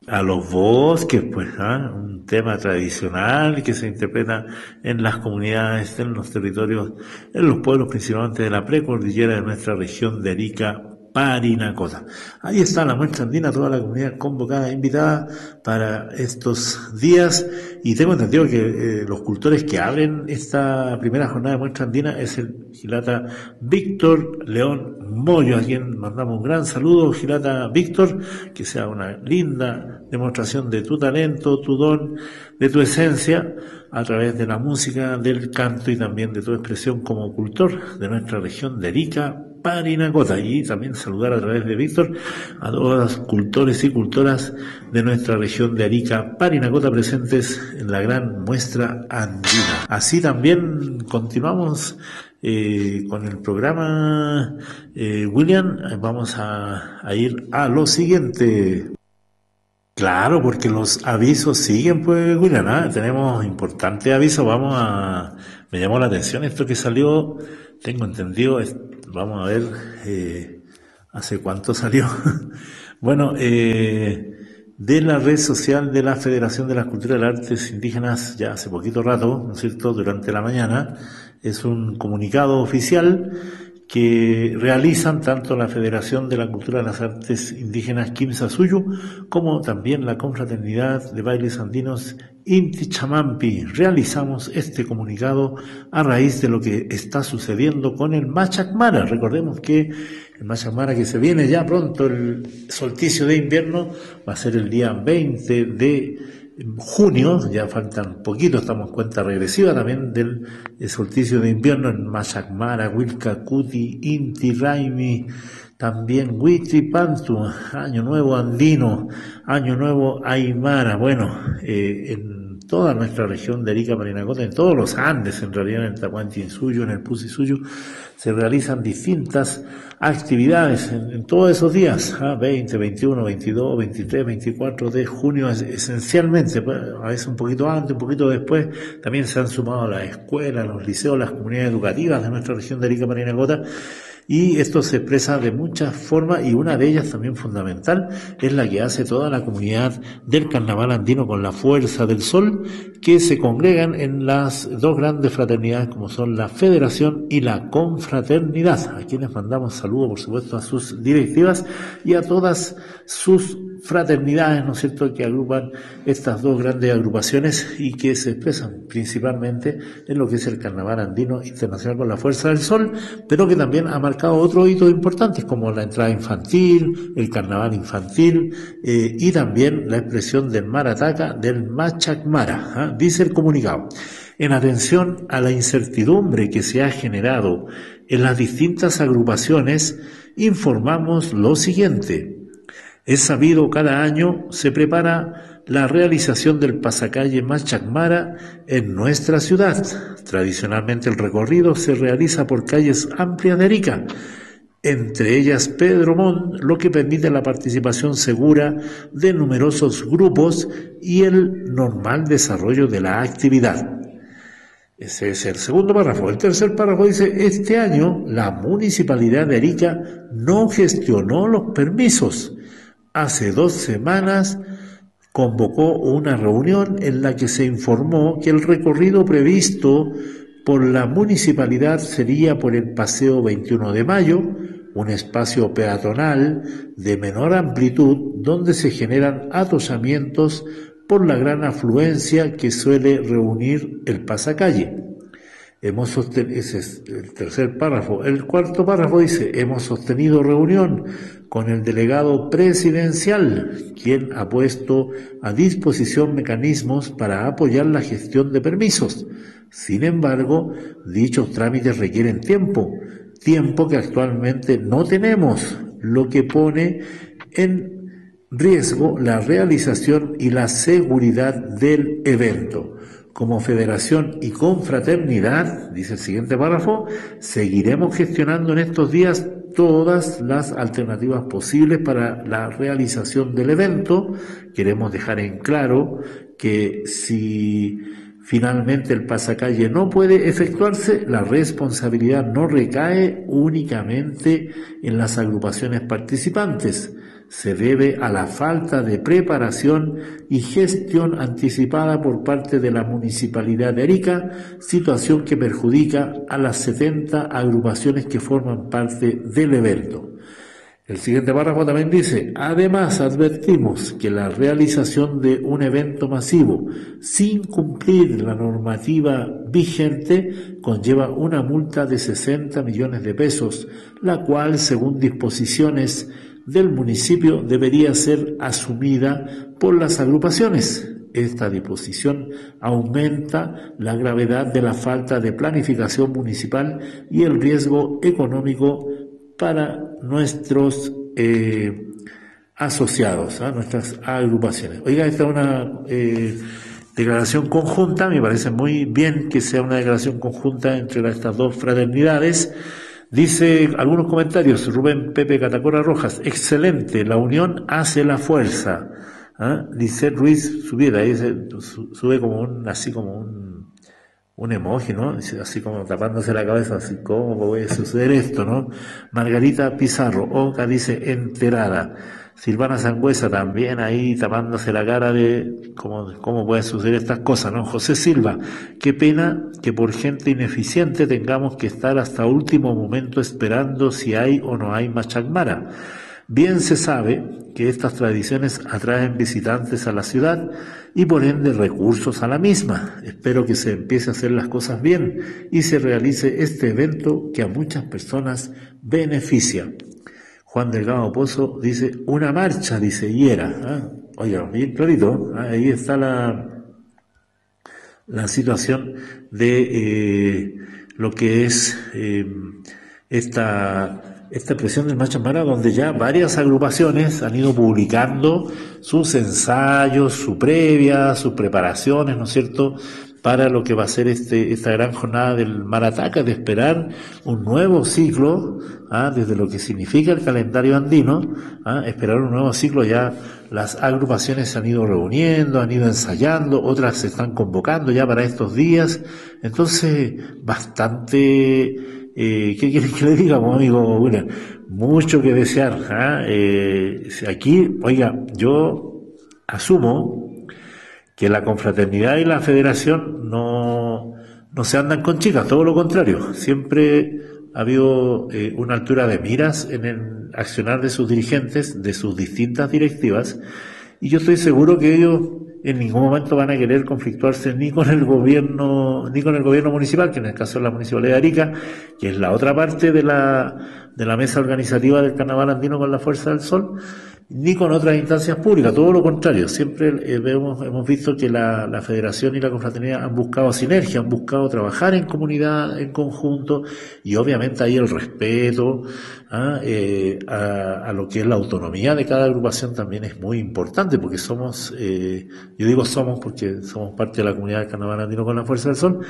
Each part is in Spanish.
A los bosques, pues, un tema tradicional que se interpreta en las comunidades, en los territorios, en los pueblos principalmente de la precordillera de nuestra región de Arica, Parinacota. Ahí está la muestra andina, toda la comunidad convocada, invitada para estos días, y tengo entendido que los cultores que abren esta primera jornada de muestra andina es el Gilata Víctor León Moyo, a quien mandamos un gran saludo, Gilata Víctor, que sea una linda demostración de tu talento, tu don, de tu esencia, a través de la música, del canto y también de tu expresión como cultor de nuestra región de Arica, Parinacota. Y también saludar a través de Víctor a todos los cultores y cultoras de nuestra región de Arica, Parinacota, presentes en la gran muestra andina. Así también continuamos con el programa, William. Vamos a ir a lo siguiente. Claro, porque los avisos siguen, pues, William, tenemos importantes avisos. Me llamó la atención esto que salió, tengo entendido, vamos a ver, hace cuánto salió. Bueno, de la red social de la Federación de las Culturas y las Artes Indígenas, ya hace poquito rato, ¿no es cierto?, durante la mañana, es un comunicado oficial que realizan tanto la Federación de la Cultura de las Artes Indígenas Kimsa Suyu como también la Confraternidad de Bailes Andinos Inti Chamampi. Realizamos este comunicado a raíz de lo que está sucediendo con el Machak Mara. Recordemos que el Machak Mara, que se viene ya pronto, el solsticio de invierno, va a ser el día 20 de junio, ya faltan poquito, estamos en cuenta regresiva también del solsticio de invierno en Machak Mara, Wilcacuti, Inti Raimi, también Huitri Pantu, Año Nuevo Andino, Año Nuevo Aymara. Bueno, en toda nuestra región de Arica, Parinacota, en todos los Andes, en realidad, en el Tacuantinsuyo, en el Pusisuyo, se realizan distintas actividades en todos esos días, 20, 21, 22, 23, 24 de junio, esencialmente, a veces un poquito antes, un poquito después. También se han sumado las escuelas, los liceos, las comunidades educativas de nuestra región de Arica, Parinacota, y esto se expresa de muchas formas, y una de ellas también fundamental es la que hace toda la comunidad del Carnaval andino con la Fuerza del Sol, que se congregan en las dos grandes fraternidades como son la Federación y la Confraternidad, a quienes mandamos saludos, por supuesto, a sus directivas y a todas sus fraternidades, ¿no es cierto?, que agrupan estas dos grandes agrupaciones y que se expresan principalmente en lo que es el Carnaval Andino Internacional con la Fuerza del Sol, pero que también ha marcado otros hitos importantes como la entrada infantil, el Carnaval infantil, y también la expresión del Marataca, del Machak Mara. Dice el comunicado: en atención a la incertidumbre que se ha generado en las distintas agrupaciones, informamos lo siguiente. Es sabido, cada año se prepara la realización del pasacalle Machak Mara en nuestra ciudad. Tradicionalmente el recorrido se realiza por calles amplias de Arica, entre ellas Pedro Montt, lo que permite la participación segura de numerosos grupos y el normal desarrollo de la actividad. Ese es el segundo párrafo. El tercer párrafo dice: este año la Municipalidad de Arica no gestionó los permisos. Hace 2 semanas convocó una reunión en la que se informó que el recorrido previsto por la municipalidad sería por el Paseo 21 de Mayo, un espacio peatonal de menor amplitud donde se generan atosamientos por la gran afluencia que suele reunir el pasacalle. Ese es el tercer párrafo. El cuarto párrafo dice: hemos sostenido reunión con el delegado presidencial, quien ha puesto a disposición mecanismos para apoyar la gestión de permisos. Sin embargo, dichos trámites requieren tiempo que actualmente no tenemos, lo que pone en riesgo la realización y la seguridad del evento. Como federación y confraternidad, dice el siguiente párrafo, seguiremos gestionando en estos días todas las alternativas posibles para la realización del evento. Queremos dejar en claro que si finalmente el pasacalle no puede efectuarse, la responsabilidad no recae únicamente en las agrupaciones participantes, se debe a la falta de preparación y gestión anticipada por parte de la Municipalidad de Arica, situación que perjudica a las 70 agrupaciones que forman parte del evento. El siguiente párrafo también dice: además advertimos que la realización de un evento masivo sin cumplir la normativa vigente conlleva una multa de 60 millones de pesos, la cual, según disposiciones del municipio, debería ser asumida por las agrupaciones. Esta disposición aumenta la gravedad de la falta de planificación municipal y el riesgo económico para nuestros asociados, nuestras agrupaciones. Oiga, esta es una declaración conjunta, me parece muy bien que sea una declaración conjunta entre estas dos fraternidades. Dice algunos comentarios, Rubén Pepe Catacora Rojas: excelente, la unión hace la fuerza. Lisette Ruiz Subieda, ahí sube como un emoji, ¿no? Así como tapándose la cabeza, así, ¿cómo puede suceder esto, no? Margarita Pizarro, Oca dice enterada. Silvana Sangüesa también ahí tapándose la cara de cómo pueden suceder estas cosas, ¿no? José Silva, qué pena que por gente ineficiente tengamos que estar hasta último momento esperando si hay o no hay Machacmara. Bien se sabe que estas tradiciones atraen visitantes a la ciudad y por ende recursos a la misma. Espero que se empiece a hacer las cosas bien y se realice este evento que a muchas personas beneficia. Juan Delgado Pozo dice: una marcha, dice, y era. Oiga, bien clarito, ahí está la situación de lo que es esta expresión del Machacmara, donde ya varias agrupaciones han ido publicando sus ensayos, su previa, sus preparaciones, ¿no es cierto?, para lo que va a ser esta gran jornada del Marataca, de esperar un nuevo ciclo, desde lo que significa el calendario andino, esperar un nuevo ciclo. Ya las agrupaciones se han ido reuniendo, han ido ensayando, otras se están convocando ya para estos días. Entonces, bastante, ¿qué quieren que le diga, amigo William? Mucho que desear. Aquí, oiga, yo asumo que la confraternidad y la federación no se andan con chicas, todo lo contrario. Siempre ha habido una altura de miras en el accionar de sus dirigentes, de sus distintas directivas, y yo estoy seguro que ellos en ningún momento van a querer conflictuarse ni con el gobierno municipal, que en el caso de la Municipalidad de Arica, que es la otra parte de la mesa organizativa del Carnaval Andino con la Fuerza del Sol, ni con otras instancias públicas, todo lo contrario. Siempre hemos visto que la Federación y la Confraternidad han buscado sinergia, han buscado trabajar en comunidad, en conjunto, y obviamente ahí el respeto a lo que es la autonomía de cada agrupación también es muy importante, porque somos, yo digo somos porque somos parte de la comunidad del Carnaval Andino con la Fuerza del Sol,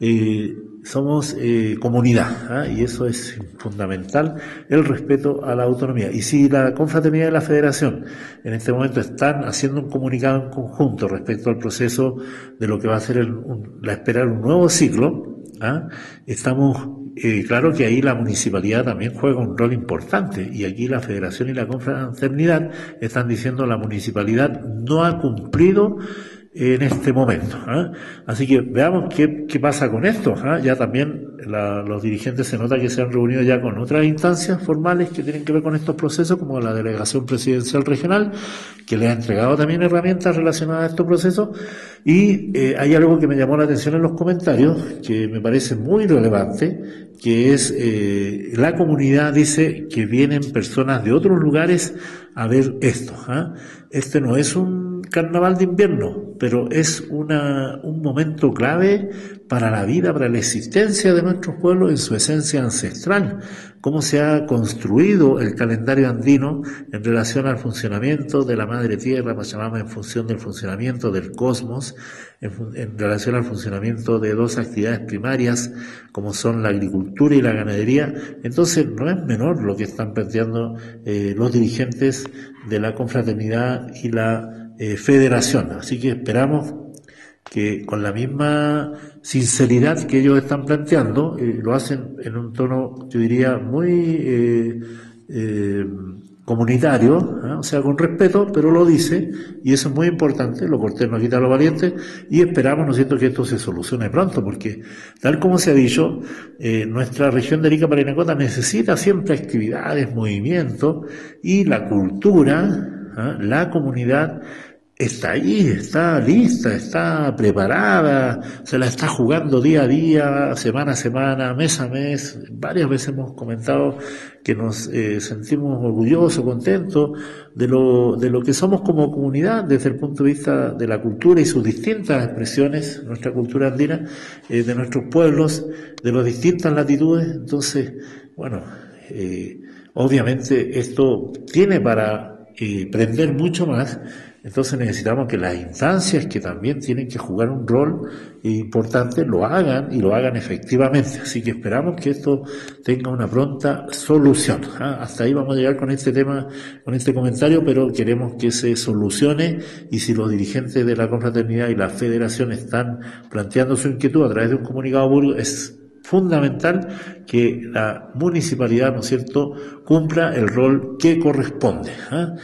somos comunidad, y eso es fundamental, el respeto a la autonomía. Y si la confraternidad y la federación en este momento están haciendo un comunicado en conjunto respecto al proceso de lo que va a ser esperar un nuevo ciclo, estamos claro que ahí la municipalidad también juega un rol importante, y aquí la federación y la confraternidad están diciendo: la municipalidad no ha cumplido en este momento. Así que veamos qué pasa con esto. Ya también los dirigentes se nota que se han reunido ya con otras instancias formales que tienen que ver con estos procesos, como la Delegación Presidencial Regional, que les ha entregado también herramientas relacionadas a estos procesos. Y hay algo que me llamó la atención en los comentarios, que me parece muy relevante, que es la comunidad dice que vienen personas de otros lugares a ver esto. Este no es un carnaval de invierno, pero es un momento clave para la vida, para la existencia de nuestros pueblos en su esencia ancestral. Cómo se ha construido el calendario andino en relación al funcionamiento de la Madre Tierra, Pachamama, en función del funcionamiento del cosmos, en relación al funcionamiento de dos actividades primarias, como son la agricultura y la ganadería. Entonces, no es menor lo que están planteando los dirigentes de la confraternidad y la federación. Así que esperamos que con la misma sinceridad que ellos están planteando, lo hacen en un tono, yo diría, muy comunitario, o sea, con respeto, pero lo dice, y eso es muy importante, lo cortés no quita lo valiente, y esperamos, ¿no es cierto?, que esto se solucione pronto, porque tal como se ha dicho, nuestra región de Arica Parinacota necesita siempre actividades, movimientos, y la cultura, la comunidad, está ahí, está lista, está preparada, se la está jugando día a día, semana a semana, mes a mes. Varias veces hemos comentado que nos sentimos orgullosos, contentos de lo que somos como comunidad desde el punto de vista de la cultura y sus distintas expresiones, nuestra cultura andina, de nuestros pueblos, de las distintas latitudes. Entonces, bueno, obviamente esto tiene para prender mucho más. Entonces necesitamos que las instancias que también tienen que jugar un rol importante lo hagan y lo hagan efectivamente. Así que esperamos que esto tenga una pronta solución. Hasta ahí vamos a llegar con este tema, con este comentario, pero queremos que se solucione, y si los dirigentes de la confraternidad y la federación están planteando su inquietud a través de un comunicado público, es fundamental que la municipalidad, ¿no es cierto?, cumpla el rol que corresponde.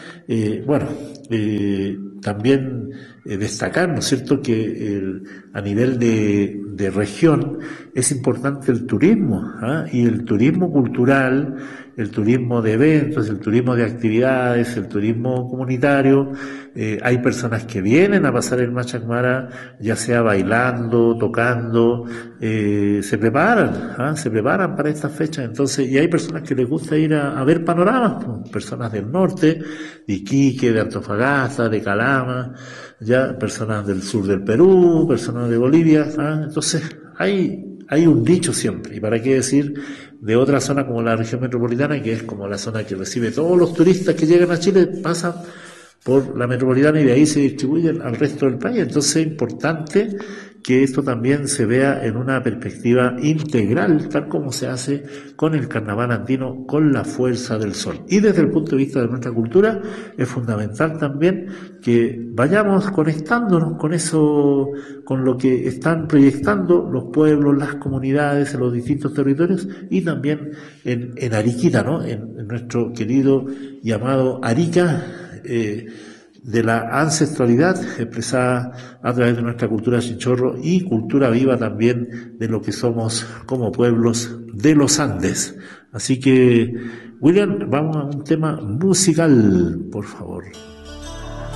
También destacar, ¿no es cierto?, que a nivel de región es importante el turismo, y el turismo cultural, el turismo de eventos, el turismo de actividades, el turismo comunitario. Hay personas que vienen a pasar el Machacmara, ya sea bailando, tocando, se preparan para estas fechas. Entonces, y hay personas que les gusta ir a ver panoramas, personas del norte, de Iquique, de Antofagasta, de Calama, ya personas del sur del Perú, personas de Bolivia. Entonces, hay un dicho siempre, y para qué decir de otra zona como la región metropolitana, que es como la zona que recibe todos los turistas que llegan a Chile, pasan por la metropolitana y de ahí se distribuyen al resto del país. Entonces es importante que esto también se vea en una perspectiva integral, tal como se hace con el carnaval andino, con la fuerza del sol. Y desde el punto de vista de nuestra cultura, es fundamental también que vayamos conectándonos con eso, con lo que están proyectando los pueblos, las comunidades en los distintos territorios, y también en Ariquita, ¿no?, en nuestro querido y amado Arica, de la ancestralidad expresada a través de nuestra cultura chinchorro y cultura viva también de lo que somos como pueblos de los Andes. Así que, William, vamos a un tema musical, por favor.